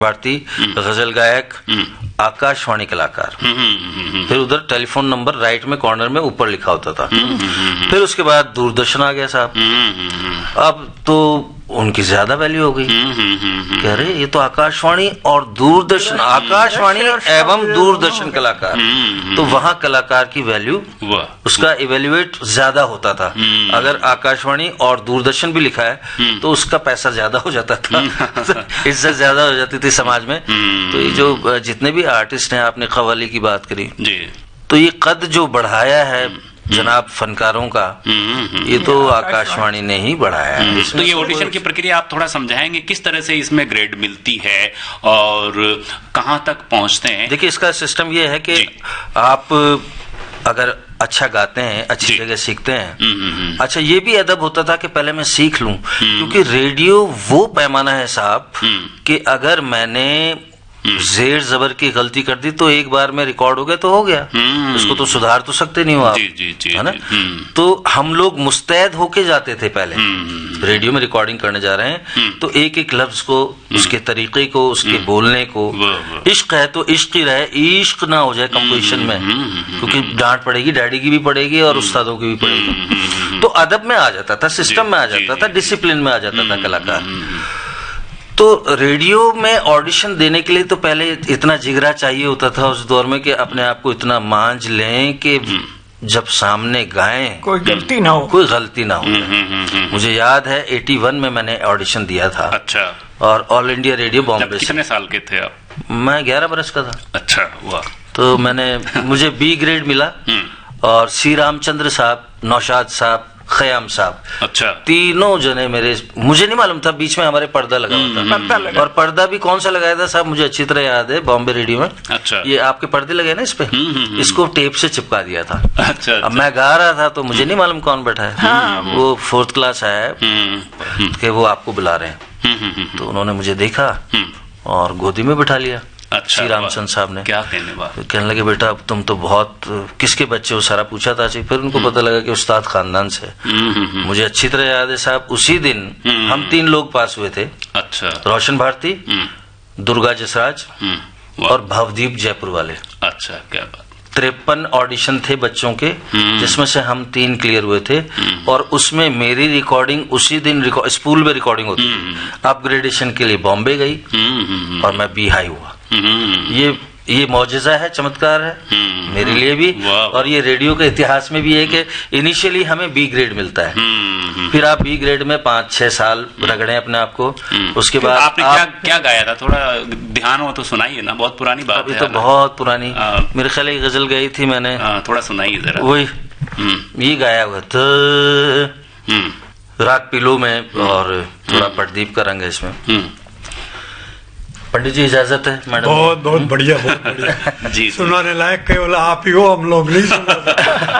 भारती, गजल गायक, आकाशवाणी कलाकार। फिर उधर टेलीफोन नंबर राइट में कॉर्नर में ऊपर लिखा होता था। फिर उसके बाद दूरदर्शन आ गया साहब। अब तो उनकी ज्यादा वैल्यू हो गई। कह रहे ये तो आकाशवाणी और दूरदर्शन, आकाशवाणी एवं दूरदर्शन कलाकार, तो वहाँ कलाकार की वैल्यू, उसका इवेल्युएट ज्यादा होता था। अगर आकाशवाणी और दूरदर्शन भी लिखा है तो उसका पैसा ज्यादा हो जाता था, इज्जत ज्यादा हो जाती थी समाज में। तो ये जो जितने भी आर्टिस्ट हैं, आपने कव्वाली की बात करी जी, तो ये कद जो बढ़ाया है जनाब फनकारों का, ये तो आकाशवाणी ने ही बढ़ाया है। तो ये ऑडिशन की प्रक्रिया आप थोड़ा समझाएंगे, किस तरह से इसमें ग्रेड मिलती है और कहाँ तक पहुँचते हैं? देखिए, इसका सिस्टम ये है कि आप अगर अच्छा गाते हैं, अच्छी जगह सीखते हैं। अच्छा, ये भी अदब होता था कि पहले मैं सीख लूं, क्योंकि रेडियो वो पैमाना है साहब कि अगर मैंने जेर जबर की गलती कर दी तो एक बार में रिकॉर्ड हो गया तो हो गया, उसको तो सुधार तो सकते नहीं हो आप, है ना। तो हम लोग मुस्तैद होके जाते थे पहले, रेडियो में रिकॉर्डिंग करने जा रहे हैं तो एक एक लफ्ज को, उसके तरीके को, उसके बोलने को, इश्क है तो इश्क ही रहे, इश्क ना हो जाए कंपोजिशन में, क्योंकि डांट पड़ेगी, डैडी की भी पड़ेगी और उस्तादों की भी पड़ेगी। तो अदब में आ जाता था, सिस्टम में आ जाता था, डिसिप्लिन में आ जाता था कलाकार। तो रेडियो में ऑडिशन देने के लिए तो पहले इतना जिगरा चाहिए होता था उस दौर में कि अपने आप को इतना मांझ लें कि जब सामने गाएं कोई गलती ना हो, कोई गलती ना हो। मुझे याद है 81 में मैंने ऑडिशन दिया था। अच्छा। और ऑल इंडिया रेडियो बॉम्बे। कितने साल के थे आप? मैं 11 बरस का था। अच्छा, वाह। तो मुझे बी ग्रेड मिला और सी रामचंद्र साहब, नौशाद साहब, खयाम साहब, अच्छा, तीनों जने मुझे नहीं मालूम था, बीच में हमारे पर्दा लगा हुआ था। और पर्दा भी कौन सा लगाया था साहब, मुझे अच्छी तरह याद है, बॉम्बे रेडियो में। अच्छा। ये आपके पर्दे लगे ना इस पे, इसको टेप से चिपका दिया था। अच्छा। अब मैं गा रहा था तो मुझे नहीं मालूम कौन बैठा है। वो 4th क्लास है कि वो आपको बुला रहे हैं। तो उन्होंने मुझे देखा और गोदी में बिठा लिया। अच्छा, श्री रामचंद्र साहब ने। क्या कहने बात? कहने लगे, बेटा तुम तो बहुत, किसके बच्चे हो, सारा पूछा था। फिर उनको पता लगा कि उस्ताद खानदान से। मुझे अच्छी तरह याद है साहब, उसी दिन हम 3 लोग पास हुए थे। अच्छा। रोशन भारती, दुर्गा जसराज और भवदीप जयपुर वाले। अच्छा, क्या बात। 53 ऑडिशन थे बच्चों के, जिसमें से हम 3 क्लियर हुए थे। और उसमें मेरी रिकॉर्डिंग उसी दिन स्कूल में रिकॉर्डिंग होती थी। अपग्रेडेशन के लिए बॉम्बे गई और मैं बी हाई हुआ। ये मौजज़ा है, चमत्कार है मेरे लिए भी, और ये रेडियो के इतिहास में भी है कि इनिशियली हमें बी ग्रेड मिलता है। फिर आप बी ग्रेड में 5-6 साल रगड़े अपने आप को। उसके बाद आपने क्या गाया था? थोड़ा ध्यान हो तो सुनाइए ना, बहुत पुरानी बात है। अभी तो बहुत पुरानी, मेरे ख्याल एक गजल गाई थी मैंने। थोड़ा सुनाइए जरा। वही ये गाया हुआ था, राग पिलो में, और थोड़ा प्रदीप का रंग है इसमें। पंडित जी इजाजत है? मैडम बहुत बहुत बढ़िया, बहुत बढ़िया। जी, सुनाने लायक केवल आप ही हो, हम लोग नहीं सुना।